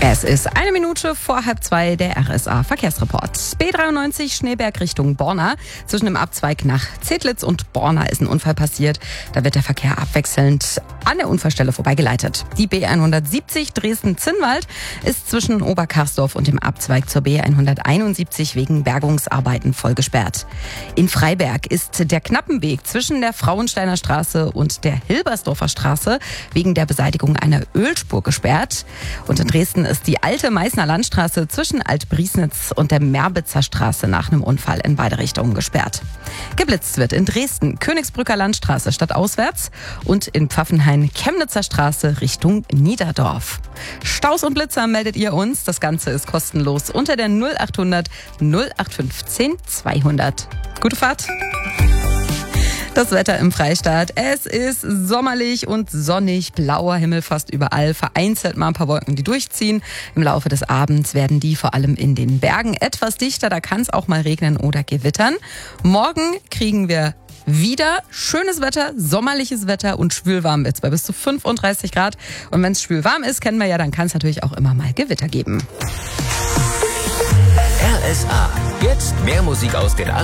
Es ist 1 Minute vor 1:30, der RSA Verkehrsreport. B93 Schneeberg Richtung Borna. Zwischen dem Abzweig nach Zedlitz und Borna ist ein Unfall passiert. Da wird der Verkehr abwechselnd an der Unfallstelle vorbeigeleitet. Die B170 Dresden-Zinnwald ist zwischen Oberkarsdorf und dem Abzweig zur B171 wegen Bergungsarbeiten voll gesperrt. In Freiberg ist der Knappenweg zwischen der Frauensteiner Straße und der Hilbersdorfer Straße wegen der Beseitigung einer Ölspur gesperrt. Und in Dresden ist die alte Meißner Landstraße zwischen Altbriesnitz und der Merbitzer Straße nach einem Unfall in beide Richtungen gesperrt. Geblitzt wird in Dresden Königsbrücker Landstraße stadtauswärts und in Pfaffenhain Chemnitzer Straße Richtung Niederdorf. Staus und Blitzer meldet ihr uns. Das Ganze ist kostenlos unter der 0800 0815 200. Gute Fahrt! Das Wetter im Freistaat. Es ist sommerlich und sonnig, blauer Himmel fast überall, vereinzelt mal ein paar Wolken, die durchziehen. Im Laufe des Abends werden die vor allem in den Bergen etwas dichter, da kann es auch mal regnen oder gewittern. Morgen kriegen wir wieder schönes Wetter, sommerliches Wetter und schwülwarm wird's bei bis zu 35 Grad. Und wenn es schwülwarm ist, kennen wir ja, dann kann es natürlich auch immer mal Gewitter geben. RSA. Jetzt mehr Musik aus den